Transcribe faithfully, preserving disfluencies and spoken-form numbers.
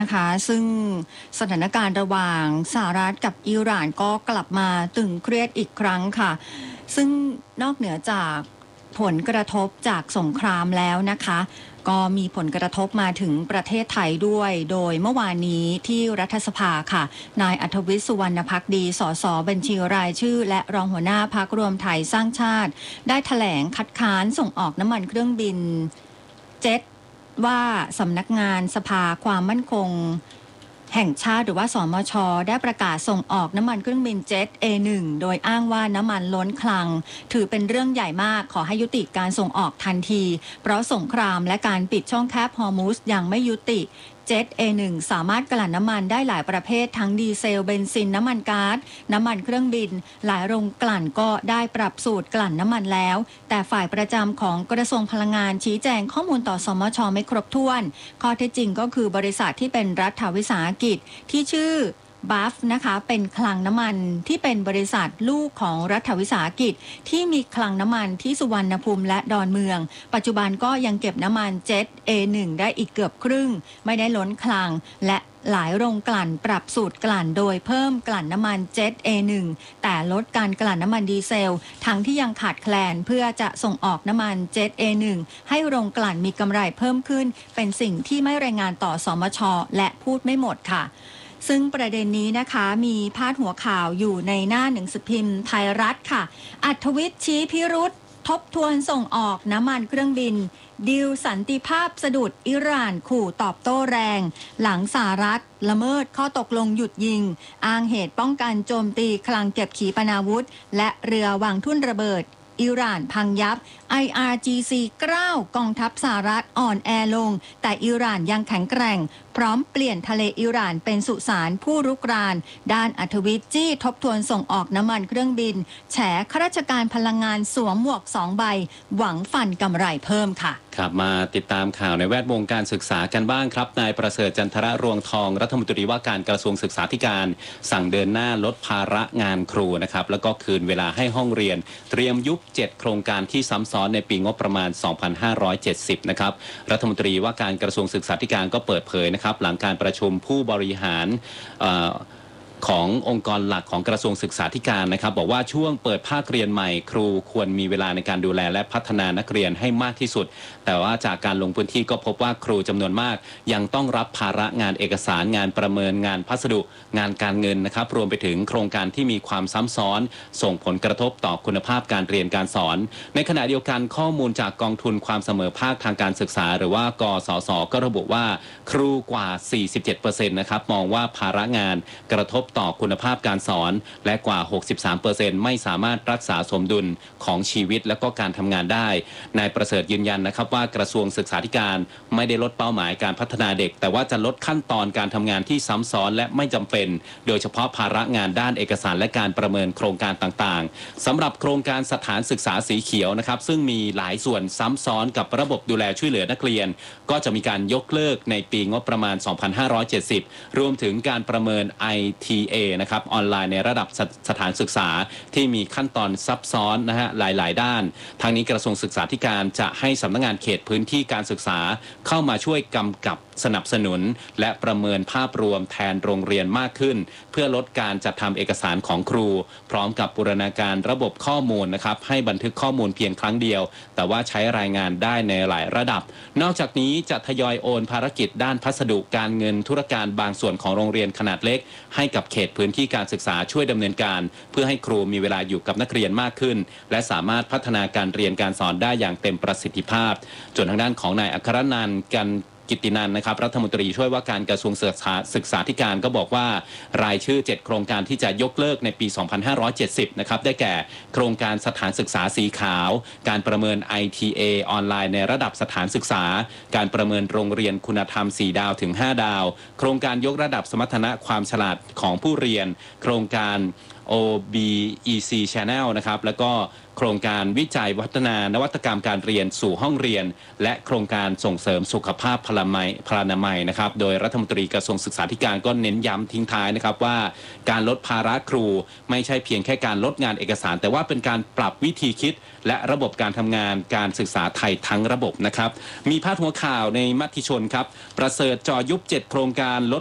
นะคะซึ่งสถานการณ์ระหว่างสหรัฐกับอิหร่านก็กลับมาตึงเครียดอีกครั้งค่ะซึ่งนอกเหนือจากผลกระทบจากสงครามแล้วนะคะก็มีผลกระทบมาถึงประเทศไทยด้วยโดยเมื่อวานนี้ที่รัฐสภาค่ะนายอัธวิทย์สุวรรณภักดีสสบัญชีรายชื่อและรองหัวหน้าพรรครวมไทยสร้างชาติได้แถลงคัดค้านส่งออกน้ำมันเครื่องบินเจ็ตว่าสำนักงานสภาความมั่นคงแห่งชาติหรือว่าสมช.ได้ประกาศส่งออกน้ำมันเครื่องบินเจ็ต เอ หนึ่ง โดยอ้างว่าน้ำมันล้นคลังถือเป็นเรื่องใหญ่มากขอให้ยุติการส่งออกทันทีเพราะสงครามและการปิดช่องแคบฮอร์มุซยังไม่ยุติเจ็ต เอ หนึ่ง สามารถกลั่นน้ำมันได้หลายประเภททั้งดีเซลเบนซินน้ำมันก๊าซน้ำมันเครื่องบินหลายโรงกลั่นก็ได้ปรับสูตรกลั่นน้ำมันแล้วแต่ฝ่ายประจำของกระทรวงพลังงานชี้แจงข้อมูลต่อสมช.ไม่ครบถ้วนข้อเท็จจริงก็คือบริษัทที่เป็นรัฐวิสาหกิจที่ชื่อบัฟนะคะเป็นคลังน้ำมันที่เป็นบริษัทลูกของรัฐวิสาหกิจที่มีคลังน้ำมันที่สุวรรณภูมิและดอนเมืองปัจจุบันก็ยังเก็บน้ำมันเจ็ต เอ หนึ่ง ได้อีกเกือบครึ่งไม่ได้ล้นคลังและหลายโรงกลั่นปรับสูตรกลั่นโดยเพิ่มกลั่นน้ำมันเจ็ต เอ หนึ่ง แต่ลดการกลั่นน้ำมันดีเซลทั้งที่ยังขาดแคลนเพื่อจะส่งออกน้ำมันเจ็ต เอ หนึ่ง ให้โรงกลั่นมีกำไรเพิ่มขึ้นเป็นสิ่งที่ไม่รายงานต่อสมช.และพูดไม่หมดค่ะซึ่งประเด็นนี้นะคะมีพาดหัวข่าวอยู่ในหน้าหนังสือพิมพ์ไทยรัฐค่ะอัธวิทย์ชี้พิรุธทบทวนส่งออกน้ำมันเครื่องบินดีลสันติภาพสะดุดอิหร่านขู่ตอบโต้แรงหลังสหรัฐละเมิดข้อตกลงหยุดยิงอ้างเหตุป้องกันโจมตีคลังเก็บขีปนาวุธและเรือวางทุ่นระเบิดอิหร่านพังยับ ไอ อาร์ จี ซี กล้าวกองทัพสหรัฐอ่อนแอลงแต่อิหร่านยังแข็งแกร่งพร้อมเปลี่ยนทะเลอิหร่านเป็นสุสานผู้รุกรานด้านอัธวิทย์จี้ทบทวนส่งออกน้ำมันเครื่องบินแฉข้าราชการพลังงานสวมหมวกสองใบหวังฟันกำไรเพิ่มค่ะครับมาติดตามข่าวในแวดวงการศึกษากันบ้างครับนายประเสริฐจันทรรวงทองรัฐมนตรีว่าการกระทรวงศึกษาธิการสั่งเดินหน้าลดภาระงานครูนะครับแล้วก็คืนเวลาให้ห้องเรียนเตรียมยุบเจ็ดโครงการที่ซ้ำซ้อนในปีงบประมาณสองพันห้าร้อยเจ็ดสิบนะครับรัฐมนตรีว่าการกระทรวงศึกษาธิการก็เปิดเผยนะครับหลังการประชุมผู้บริหารขององค์กรหลักของกระทรวงศึกษาธิการนะครับบอกว่าช่วงเปิดภาคเรียนใหม่ครูควรมีเวลาในการดูแลและพัฒนานักเรียนให้มากที่สุดแต่ว่าจากการลงพื้นที่ก็พบว่าครูจำนวนมากยังต้องรับภาระงานเอกสารงานประเมินงานพัสดุงานการเงินนะครับรวมไปถึงโครงการที่มีความซ้ำซ้อนส่งผลกระทบต่อคุณภาพการเรียนการสอนในขณะเดียวกันข้อมูลจากกองทุนความเสมอภาคทางการศึกษาหรือว่ากสศก็ระบุว่าครูกว่า สี่สิบเจ็ดเปอร์เซ็นต์ นะครับมองว่าภาระงานกระทบต่อคุณภาพการสอนและกว่า หกสิบสามเปอร์เซ็นต์ ไม่สามารถรักษาสมดุลของชีวิตและก็การทำงานได้นายประเสริฐยืนยันนะครับว่ากระทรวงศึกษาธิการไม่ได้ลดเป้าหมายการพัฒนาเด็กแต่ว่าจะลดขั้นตอนการทำงานที่ซ้ำซ้อนและไม่จำเป็นโดยเฉพาะภาระงานด้านเอกสารและการประเมินโครงการต่างๆสำหรับโครงการสถานศึกษาสีเขียวนะครับซึ่งมีหลายส่วนซ้ำซ้อนกับระบบดูแลช่วยเหลือนักเรียนก็จะมีการยกเลิกในปีงบประมาณสองพันห้าร้อยเจ็ดสิบรวมถึงการประเมิน ไอ ที เอ นะครับออนไลน์ในระดับสสถานศึกษาที่มีขั้นตอนซับซ้อนนะฮะหลายๆด้านทางนี้กระทรวงศึกษาธิการจะให้สำนักงานเขตพื้นที่การศึกษาเข้ามาช่วยกำกับสนับสนุนและประเมินภาพรวมแทนโรงเรียนมากขึ้นเพื่อลดการจัดทำเอกสารของครูพร้อมกับบูรณาการระบบข้อมูลนะครับให้บันทึกข้อมูลเพียงครั้งเดียวแต่ว่าใช้รายงานได้ในหลายระดับนอกจากนี้จะทยอยโอนภารกิจด้านพัสดุการเงินธุรการบางส่วนของโรงเรียนขนาดเล็กให้กับเขตพื้นที่การศึกษาช่วยดำเนินการเพื่อให้ครูมีเวลาอยู่กับนักเรียนมากขึ้นและสามารถพัฒนาการเรียนการสอนได้อย่างเต็มประสิทธิภาพส่วนทางด้านของนายอัครนันท์กันกิตตินันนะครับรัฐมนตรีช่วยว่าการกระทรวงศึกษาธิการก็บอกว่ารายชื่อเจ็ดโครงการที่จะยกเลิกในปีสองพันห้าร้อยเจ็ดสิบนะครับได้แก่โครงการสถานศึกษาสีขาวการประเมิน ไอ ที เอ ออนไลน์ในระดับสถานศึกษาการประเมินโรงเรียนคุณธรรมสี่ดาวถึงห้าดาวโครงการยกระดับสมรรถนะความฉลาดของผู้เรียนโครงการโอ บี อี ซี Channel นะครับแล้วก็โครงการวิจัยพัฒนานวัตกรรมการเรียนสู่ห้องเรียน และโครงการส่งเสริมสุขภาพพลามัยพลานามัยนะครับโดยรัฐมนตรีกระทรวงศึกษาธิการก็เน้นย้ำทิ้งท้ายนะครับว่าการลดภาระครูไม่ใช่เพียงแค่การลดงานเอกสาร แต่ว่าเป็นการปรับวิธีคิดและระบบการทำงานการศึกษาไทยทั้งระบบนะครับมีพาดหัวข่าวในมติชนครับประเสริฐจ่อยุบเจ็ดโครงการลด